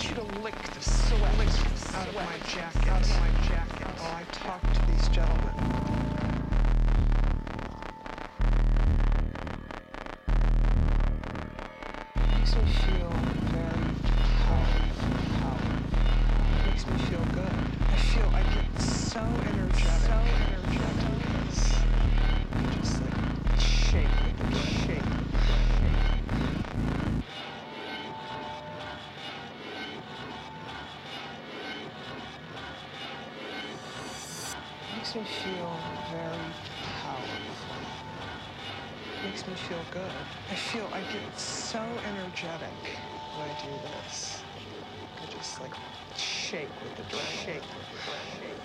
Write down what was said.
want you to lick the sweat out of my jacket while I talk to these gentlemen. Makes me feel very powerful. Makes me feel good. I get so energetic. Just like shake. Makes me feel very powerful. Makes me feel good. I get so energetic when I do this. I just like shake with the adrenaline.